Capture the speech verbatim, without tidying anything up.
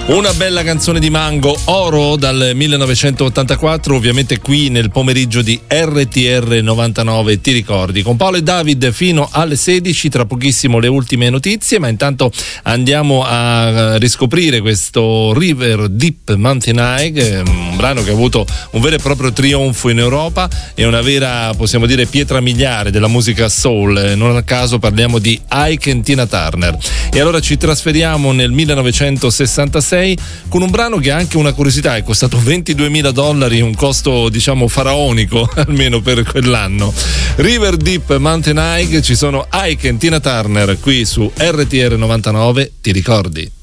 Una bella canzone di Mango, Oro, dal millenovecentottantaquattro, ovviamente qui nel pomeriggio di R T R novantanove, ti ricordi, con Paolo e David fino alle sedici, tra pochissimo le ultime notizie, ma intanto andiamo a riscoprire questo River Deep Mountain High, un brano che ha avuto un vero e proprio trionfo in Europa e una vera, possiamo dire, pietra miliare della musica soul, non a caso parliamo di Ike e Tina Turner. E allora ci trasferiamo nel millenovecentosessantasei con un brano che ha anche una curiosità, è costato ventiduemila dollari, un costo diciamo faraonico almeno per quell'anno. River Deep Mountain High, ci sono Ike e Tina Turner qui su R T R novantanove, ti ricordi?